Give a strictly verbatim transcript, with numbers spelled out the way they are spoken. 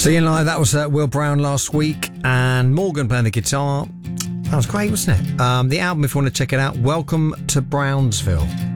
Seeing Live, that was uh, Will Brown last week, and Morgan playing the guitar. That was great, wasn't it? Um, the album, if you want to check it out, Welcome to Brownsville.